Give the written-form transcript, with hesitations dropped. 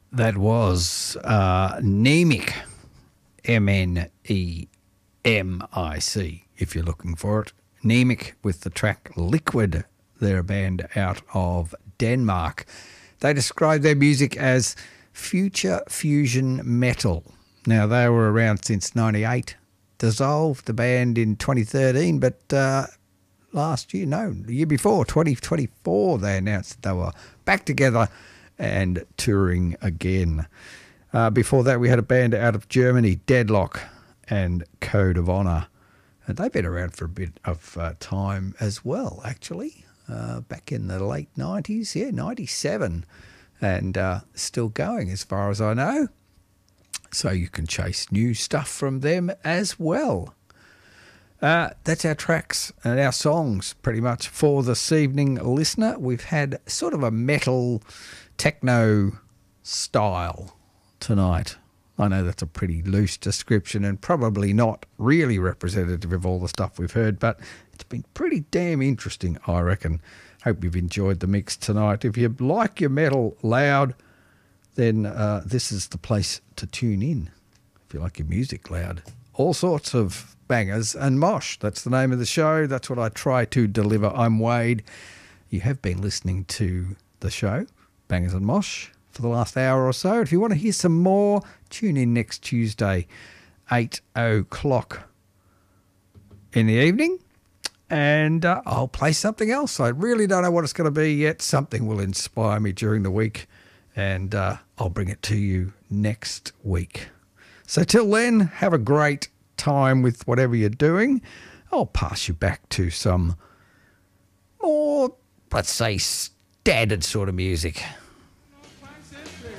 That was Mnemic, Mnemic, if you're looking for it. Mnemic with the track Liquid. They're a band out of Denmark. They describe their music as future fusion metal. Now, they were around since 98. Dissolved the band in 2013, but the year before, 2024, they announced they were back together and touring again. Before that, we had a band out of Germany, Deadlock and Code of Honor. And they've been around for a bit of time as well, actually. Back in the late 90s, 97. And still going as far as I know. So you can chase new stuff from them as well. That's our tracks and our songs pretty much for this evening, listener. We've had sort of a metal techno style tonight. I know that's a pretty loose description and probably not really representative of all the stuff we've heard, but it's been pretty damn interesting, I reckon. Hope you've enjoyed the mix tonight. If you like your metal loud, then this is the place to tune in. If you like your music loud. All sorts of bangers and mosh. That's the name of the show. That's what I try to deliver. I'm Wade. You have been listening to the show, Bangers and Mosh, for the last hour or so. If you want to hear some more, tune in next Tuesday, 8 o'clock in the evening. And I'll play something else. I really don't know what it's going to be yet. Something will inspire me during the week. And I'll bring it to you next week. So till then, have a great time with whatever you're doing. I'll pass you back to some more, let's say, standard sort of music.